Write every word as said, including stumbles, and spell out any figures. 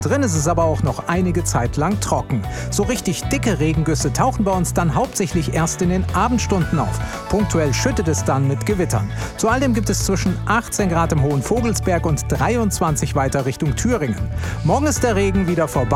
Drin ist es aber auch noch einige Zeit lang trocken. So richtig dicke Regengüsse tauchen bei uns dann hauptsächlich erst in den Abendstunden auf. Punktuell schüttet es dann mit Gewittern. Zu all dem gibt es zwischen achtzehn Grad im Hohen Vogelsberg und dreiundzwanzig weiter Richtung Thüringen. Morgen ist der Regen wieder vorbei.